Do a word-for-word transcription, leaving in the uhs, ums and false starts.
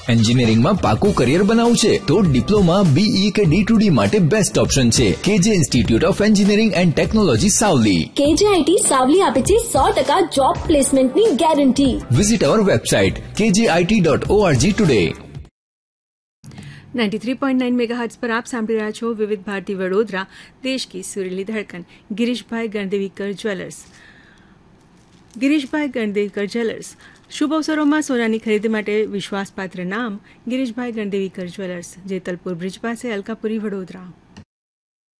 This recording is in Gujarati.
એન્જિનિયરિંગમાં પાકું કરિયર બનાવવું છે તો ડિપ્લોમા, બીઈ કે ડી ટુ ડી માટે બેસ્ટ ઓપ્શન છે કેજે institute of engineering and technology Savli. કેજે આઈટી સાવલી આપે છે સો ટકા જોબ પ્લેસમેન્ટની ગેરંટી. વિઝિટ અવર વેબસાઇટ કેજે આઈટી ડોટ ઓઆરજી ટુડે. तिरानवे पॉइंट नौ मेगाहर्ट्ज पर आप સાંભળી રહ્યા છો વિવિધ ભારતી વડોદરા, દેશ કી સુરીલી ધડકન. ગિરીશભાઈ ગણદેવીકર જ્વેલર્સ. ગિરીશભાઈ ગણદેવીકર જ્વેલર્સ શુભ અવસરોમાં સોનાની ખરીદી માટે વિશ્વાસપાત્ર નામ ગિરીશભાઈ ગણદેવીકર જ્વેલર્સ, જેતલપુર બ્રિજ પાસે, અલકાપુરી, વડોદરા.